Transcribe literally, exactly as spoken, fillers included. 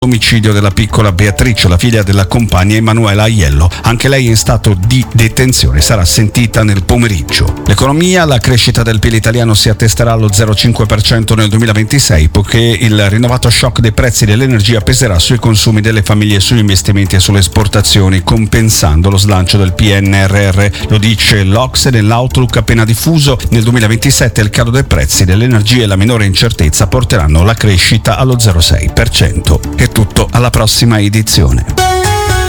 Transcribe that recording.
Omicidio della piccola Beatrice, la figlia della compagna Emanuela Aiello. Anche lei è in stato di detenzione, sarà sentita nel pomeriggio. L'economia, la crescita del P I L italiano si attesterà allo zero virgola cinque per cento nel duemilaventisei, poiché il rinnovato shock dei prezzi dell'energia peserà sui consumi delle famiglie, sugli investimenti e sulle esportazioni, compensando lo slancio del P N R R. Lo dice l'Ocse nell'outlook appena diffuso. Nel duemilaventisette il calo dei prezzi dell'energia e la minore incertezza porteranno la crescita allo zero virgola sei per cento. È tutto, alla prossima edizione.